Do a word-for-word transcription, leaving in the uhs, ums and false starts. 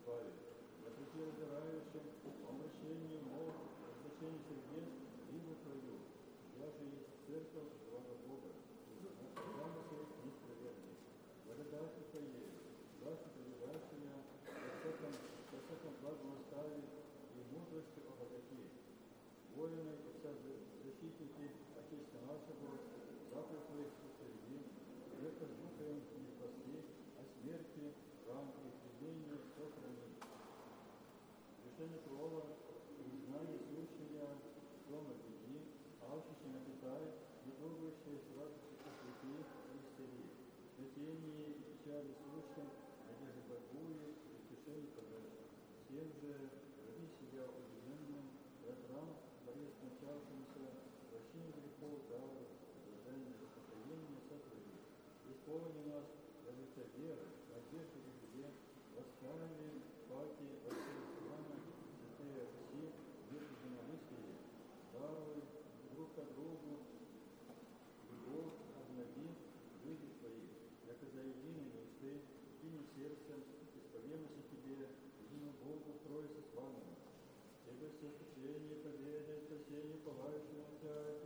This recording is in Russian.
избавит. Запрети разирающим обращению мол, обращению сердец, Богу Твою. Я же есть церковь слава Бога, наша замысел несправедливый. Благодати Твоей, власти пребывающая, во всяком, во всяком благом остави и мудростью обогати. Воины и вся защитники Отечества нашего, заповедь Твоих споведи, века жутаем не спаси, о смерти, ран и презрении сохрани. Решение Твоего, признание случая, дома беги, алчище напитай, не трогающие сразу посвяти и исцели. Смятение и печали случаем, надежды борьбует, и утешение подашь. Всем же ради себя удивленным, рад ран, борец начавшимся, прощение грехов дару, блаженное успокоение сотвори. Исполни нас, различа веры, надежды в тебе, восставили, паки, отцы Ивана, святые Руси, мир единомыслие, даруй друг к другу, любовь обнови, выйди твоих, яко за единой мечты, единым сердцем, исповемся тебе, единому Богу, Троице славному. Тебе все спасение, победа, спасение, пылающего на Тебя,